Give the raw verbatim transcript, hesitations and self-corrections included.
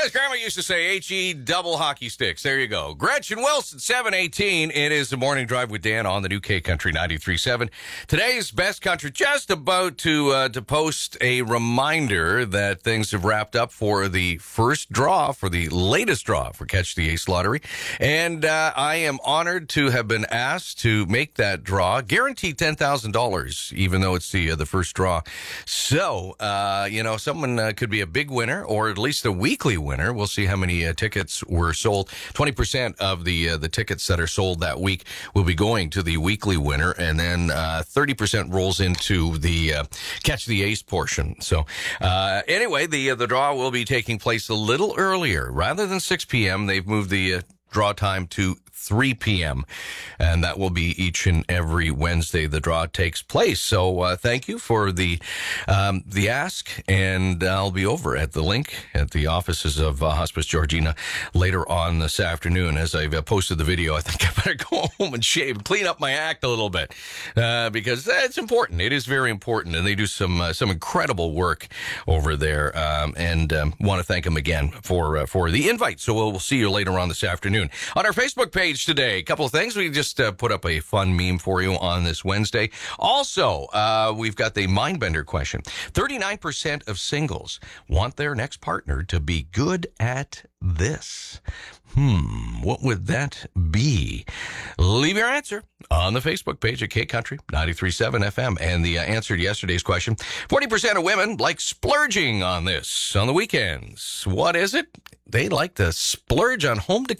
As Grandma used to say, H E double hockey sticks. There you go. Gretchen Wilson, seven eighteen. It is the Morning Drive with Dan on the new K Country ninety-three point seven. Today's Best Country just about to uh, to post a reminder that things have wrapped up for the first draw, for the latest draw for Catch the Ace Lottery. And uh, I am honored to have been asked to make that draw. Guaranteed ten thousand dollars, even though it's the, uh, the first draw. So, uh, you know, someone uh, could be a big winner, or at least a weekly winner. We'll see how many uh, tickets were sold. twenty percent of the uh, the tickets that are sold that week will be going to the weekly winner, and then uh, thirty percent rolls into the uh, Catch the Ace portion. So uh, anyway, the uh, the draw will be taking place a little earlier. Rather than six p.m., they've moved the uh, draw time to three p.m., and that will be each and every Wednesday the draw takes place. So uh, thank you for the um, the ask, and I'll be over at the link at the offices of uh, Hospice Georgina later on this afternoon. As I've uh, posted the video, I think I better go home and shave, clean up my act a little bit, uh, because it's important. It is very important, and they do some uh, some incredible work over there, um, and um, want to thank them again for uh, for the invite. So we'll, we'll see you later on this afternoon. On our Facebook page today, a couple of things. We just uh, put up a fun meme for you on this Wednesday. Also, uh, we've got the Mindbender question. thirty-nine percent of singles want their next partner to be good at this. Hmm, what would that be? Leave your answer on the Facebook page at K Country ninety-three point seven F M. And the uh, answer to yesterday's question, forty percent of women like splurging on this on the weekends. What is it? They like to splurge on home decor.